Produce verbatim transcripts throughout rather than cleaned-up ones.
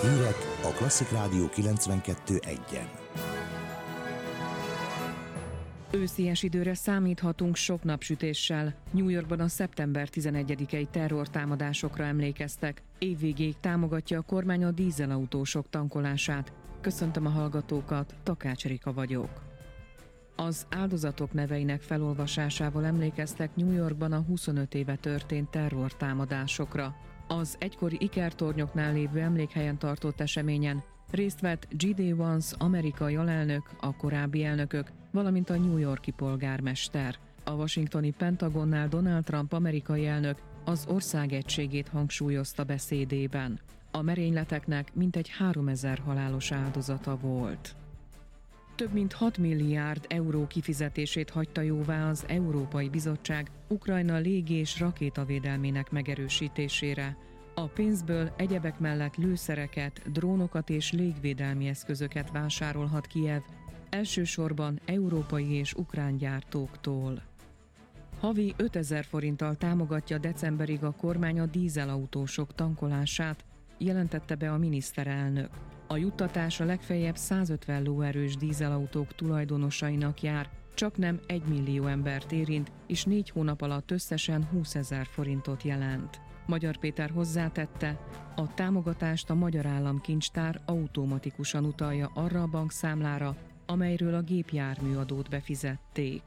Hírek a Klasszik Rádió kilencvenkettő egyen. Őszies időre számíthatunk sok napsütéssel. New Yorkban a szeptember tizenegyedikei terrortámadásokra emlékeztek. Évvégéig támogatja a kormány a dízelautósok tankolását. Köszöntöm a hallgatókat, Takács Rika vagyok. Az áldozatok neveinek felolvasásával emlékeztek New Yorkban a huszonöt éve történt terrortámadásokra. Az egykori ikertornyoknál lévő emlékhelyen tartott eseményen részt vett G D. Vance amerikai alelnök, a korábbi elnökök, valamint a New York-i polgármester. A washingtoni Pentagonnál Donald Trump amerikai elnök az ország egységét hangsúlyozta beszédében. A merényleteknek mintegy háromezer halálos áldozata volt. Több mint hat milliárd euró kifizetését hagyta jóvá az Európai Bizottság Ukrajna légi- és rakétavédelmének megerősítésére. A pénzből egyebek mellett lőszereket, drónokat és légvédelmi eszközöket vásárolhat Kijev, elsősorban európai és ukrán gyártóktól. Havi ötezer forinttal támogatja decemberig a kormány a dízelautósok tankolását, jelentette be a miniszterelnök. A juttatás a legfeljebb százötven lóerős dízelautók tulajdonosainak jár, csaknem egy millió embert érint, és négy hónap alatt összesen húszezer forintot jelent. Magyar Péter hozzátette, a támogatást a Magyar Államkincstár automatikusan utalja arra a bankszámlára, amelyről a gépjárműadót befizették.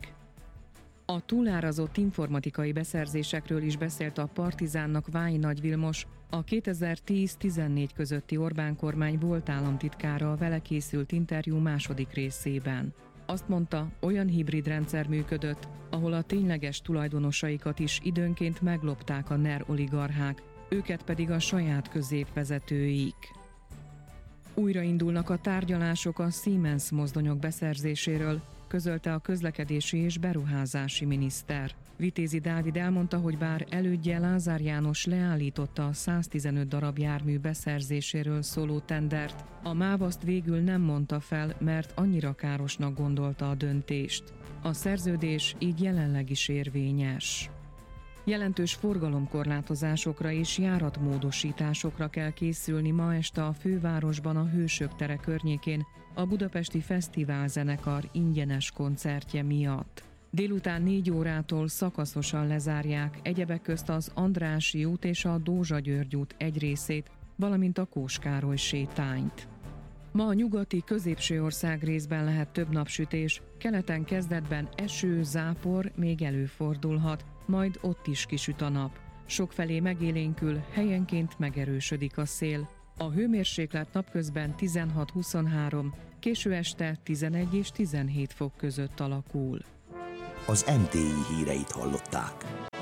A túlárazott informatikai beszerzésekről is beszélt a Partizánnak Vályi Nagy Vilmos, a kétezer-tíz-tizennégy közötti Orbán kormány volt államtitkára a vele készült interjú második részében. Azt mondta, olyan hibrid rendszer működött, ahol a tényleges tulajdonosaikat is időnként meglopták a NER oligarchák, őket pedig a saját középvezetőik. Újraindulnak a tárgyalások a Siemens mozdonyok beszerzéséről, közölte a közlekedési és beruházási miniszter. Vitézi Dávid elmondta, hogy bár elődje Lázár János leállította a száztizenöt darab jármű beszerzéséről szóló tendert, a MÁV azt végül nem mondta fel, mert annyira károsnak gondolta a döntést. A szerződés így jelenleg is érvényes. Jelentős forgalomkorlátozásokra és járatmódosításokra kell készülni ma este a fővárosban a Hősök tere környékén a Budapesti Fesztiválzenekar ingyenes koncertje miatt. Délután négy órától szakaszosan lezárják egyebek közt az Andrássy út és a Dózsa György út egy részét, valamint a Kós Károly sétányt. Ma a nyugati, középső ország részben lehet több napsütés, keleten kezdetben eső, zápor még előfordulhat, majd ott is kisüt a nap. Sokfelé megélénkül, helyenként megerősödik a szél. A hőmérséklet napközben tizenhat-huszonhárom, késő este tizenegy és tizenhét fok között alakul. Az em té i híreit hallották.